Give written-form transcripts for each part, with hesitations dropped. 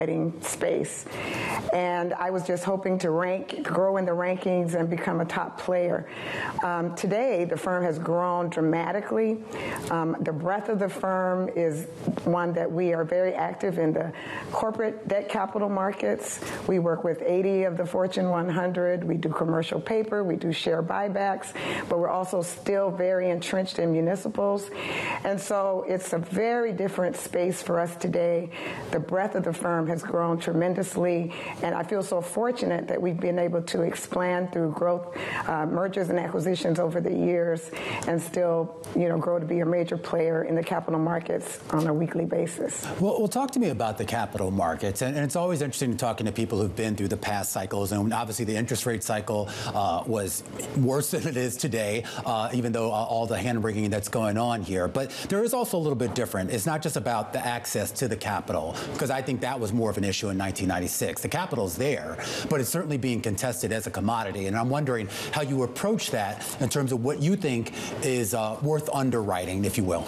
space. And I was just hoping to grow in the rankings and become a top player. Today, the firm has grown dramatically. The breadth of the firm is one that we are very active in the corporate debt capital markets. We work with 80 of the Fortune 100. We do commercial paper. We do share buybacks. But we're also still very entrenched in municipals. And so it's a very different space for us today. The breadth of the firm has grown tremendously, and I feel so fortunate that we've been able to expand through growth, mergers and acquisitions over the years, and still, grow to be a major player in the capital markets on a weekly basis. Well, talk to me about the capital markets, and it's always interesting talking to people who've been through the past cycles, and obviously the interest rate cycle was worse than it is today, even though all the hand-wringing that's going on here. But there is also a little bit different. It's not just about the access to the capital, because I think that was more of an issue in 1996. The capital's there, but it's certainly being contested as a commodity. And I'm wondering how you approach that in terms of what you think is worth underwriting, if you will.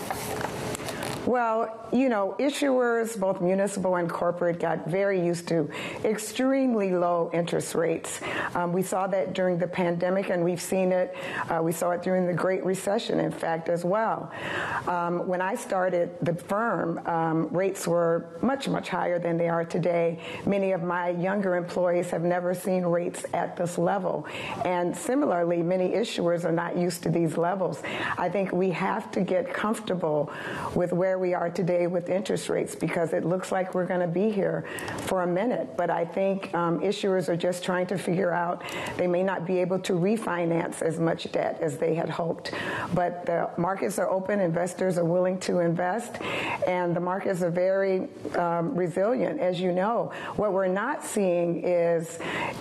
Well, issuers, both municipal and corporate, got very used to extremely low interest rates. We saw that during the pandemic, and we've seen it. We saw it during the Great Recession, in fact, as well. When I started the firm, rates were much, much higher than they are today. Many of my younger employees have never seen rates at this level. And similarly, many issuers are not used to these levels. I think we have to get comfortable with where we are today with interest rates, because it looks like we're going to be here for a minute. But I think issuers are just trying to figure out they may not be able to refinance as much debt as they had hoped. But the markets are open, investors are willing to invest, and the markets are very resilient, as you know. What we're not seeing is,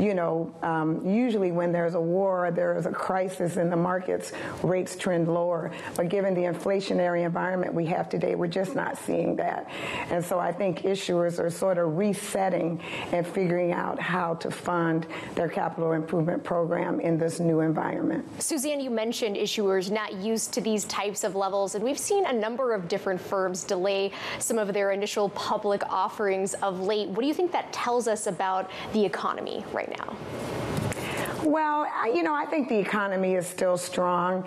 usually when there's a war, there is a crisis in the markets, rates trend lower. But given the inflationary environment we have today, we're just not seeing that. And so I think issuers are sort of resetting and figuring out how to fund their capital improvement program in this new environment. Suzanne, you mentioned issuers not used to these types of levels, and we've seen a number of different firms delay some of their initial public offerings of late. What do you think that tells us about the economy right now? Well, I think the economy is still strong,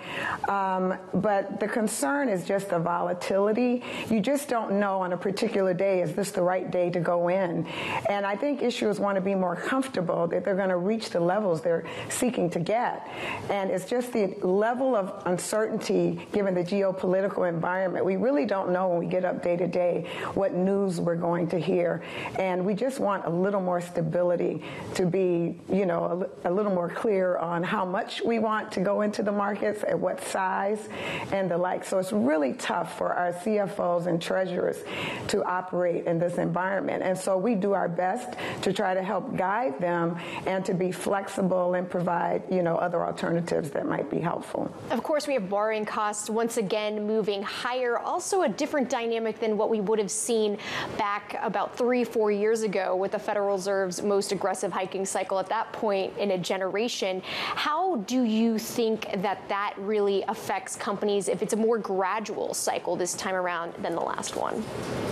but the concern is just the volatility. You just don't know on a particular day, is this the right day to go in? And I think issuers want to be more comfortable that they're going to reach the levels they're seeking to get. And it's just the level of uncertainty given the geopolitical environment. We really don't know when we get up day to day what news we're going to hear. And we just want a little more stability to be, a little more clear on how much we want to go into the markets, at what size, and the like. So it's really tough for our CFOs and treasurers to operate in this environment. And so we do our best to try to help guide them and to be flexible and provide, other alternatives that might be helpful. Of course, we have borrowing costs once again moving higher. Also a different dynamic than what we would have seen back about 3-4 years ago with the Federal Reserve's most aggressive hiking cycle at that point in a generation. How do you think that really affects companies if it's a more gradual cycle this time around than the last one?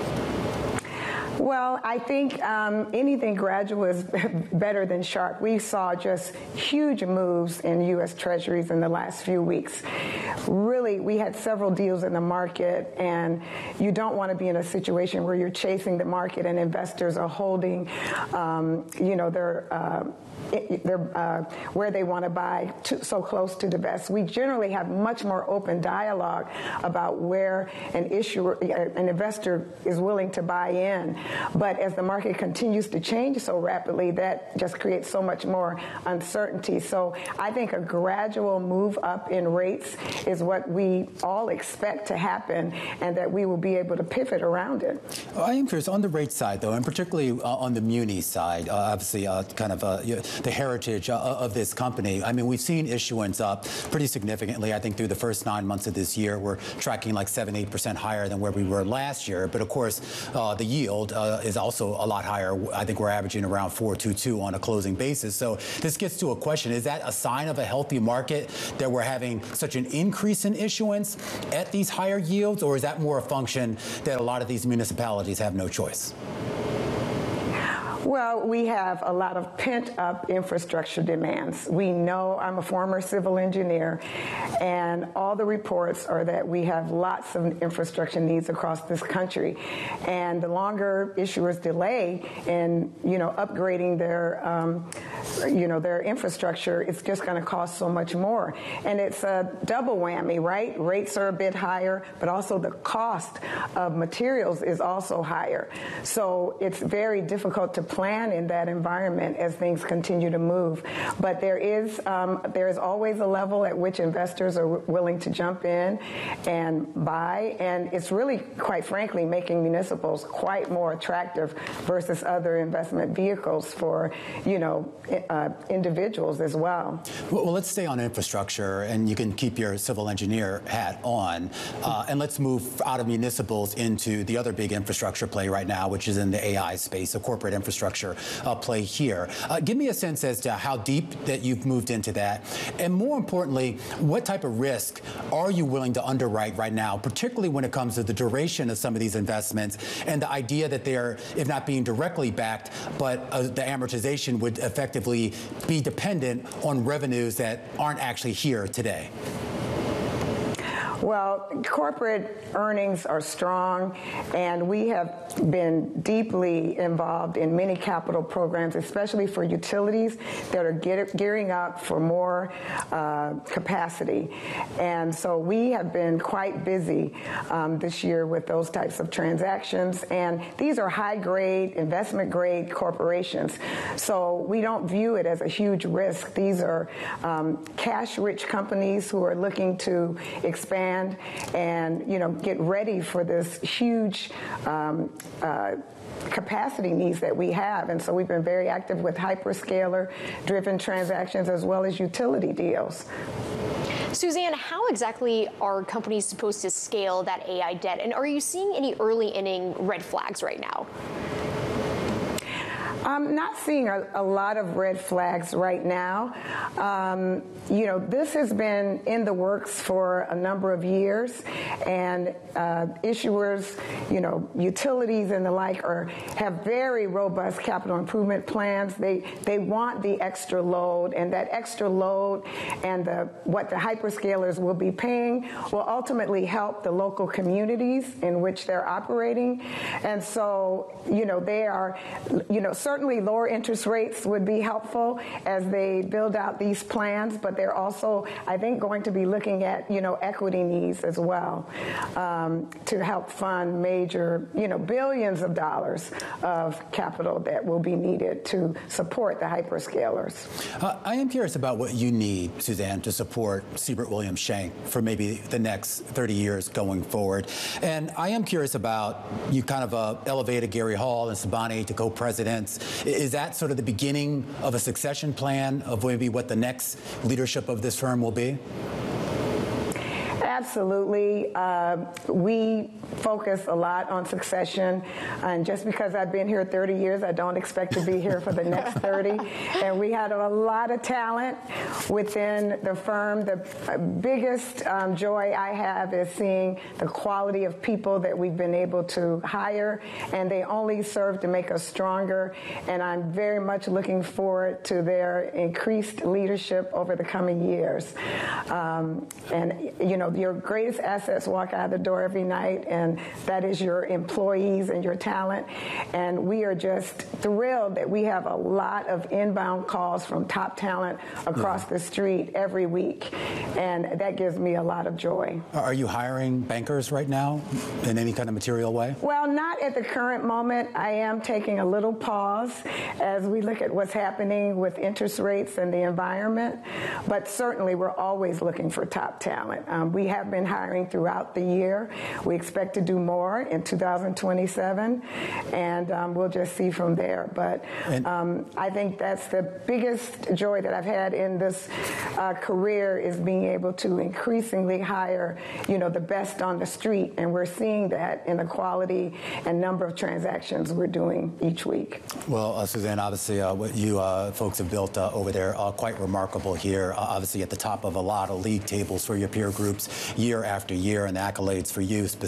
Well, I think anything gradual is better than sharp. We saw just huge moves in U.S. Treasuries in the last few weeks. Really, we had several deals in the market, and you don't want to be in a situation where you're chasing the market and investors are holding, where they want to buy so close to the vest. We generally have much more open dialogue about where an investor is willing to buy in. But as the market continues to change so rapidly, that just creates so much more uncertainty. So I think a gradual move up in rates is what we all expect to happen, and that we will be able to pivot around it. I am curious, on the rate side, though, and particularly on the muni side, obviously the heritage of this company. I mean, we've seen issuance up pretty significantly. I think through the first 9 months of this year, we're tracking like 7-8% higher than where we were last year. But of course, the yield is also a lot higher. I think we're averaging around 4.22 on a closing basis. So this gets to a question: is that a sign of a healthy market that we're having such an increase in issuance at these higher yields, or is that more a function that a lot of these municipalities have no choice? Well, we have a lot of pent-up infrastructure demands. We know, I'm a former civil engineer, and all the reports are that we have lots of infrastructure needs across this country. And the longer issuers delay in, upgrading their infrastructure, it's just going to cost so much more. And it's a double whammy, right? Rates are a bit higher, but also the cost of materials is also higher. So it's very difficult to plan in that environment as things continue to move. But there is always a level at which investors are willing to jump in and buy, and it's really, quite frankly, making municipals quite more attractive versus other investment vehicles for, individuals as well. Well, let's stay on infrastructure, and you can keep your civil engineer hat on, and let's move out of municipals into the other big infrastructure play right now, which is in the AI space, a corporate infrastructure play here. Give me a sense as to how deep that you've moved into that, and more importantly, what type of risk are you willing to underwrite right now, particularly when it comes to the duration of some of these investments and the idea that they're, if not being directly backed, but the amortization would effectively be dependent on revenues that aren't actually here today? Well, corporate earnings are strong, and we have been deeply involved in many capital programs, especially for utilities that are gearing up for more capacity. And so we have been quite busy this year with those types of transactions, and these are high-grade, investment-grade corporations. So we don't view it as a huge risk. These are cash-rich companies who are looking to expand and, get ready for this huge capacity needs that we have. And so we've been very active with hyperscaler-driven transactions as well as utility deals. Suzanne, how exactly are companies supposed to scale that AI debt? And are you seeing any early inning red flags right now? I'm not seeing a lot of red flags right now. This has been in the works for a number of years, and issuers, utilities and the like have very robust capital improvement plans. They want the extra load, and that extra load and what the hyperscalers will be paying will ultimately help the local communities in which they're operating. And so, they are, certainly lower interest rates would be helpful as they build out these plans, but they're also, I think, going to be looking at, equity needs as well to help fund major, billions of dollars of capital that will be needed to support the hyperscalers. I am curious about what you need, Suzanne, to support Siebert Williams Shank for maybe the next 30 years going forward. And I am curious about, you kind of elevated Gary Hall and Siboney to co-presidents. Is that sort of the beginning of a succession plan of maybe what the next leadership of this firm will be? Absolutely. We focus a lot on succession, and just because I've been here 30 years, I don't expect to be here for the next 30. And we had a lot of talent within the firm. The biggest joy I have is seeing the quality of people that we've been able to hire, and they only serve to make us stronger. And I'm very much looking forward to their increased leadership over the coming years. Your greatest assets walk out the door every night, and that is your employees and your talent. And we are just thrilled that we have a lot of inbound calls from top talent across the street every week, and that gives me a lot of joy. Are you hiring bankers right now in any kind of material way? Well, not at the current moment. I am taking a little pause as we look at what's happening with interest rates and the environment, but certainly we're always looking for top talent. We have been hiring throughout the year. We expect to do more in 2027, and we'll just see from there. But I think that's the biggest joy that I've had in this career, is being able to increasingly hire, the best on the street, and we're seeing that in the quality and number of transactions we're doing each week. Well, Suzanne, obviously what you folks have built over there are quite remarkable here, obviously at the top of a lot of league tables for your peer groups year after year, and the accolades for you specifically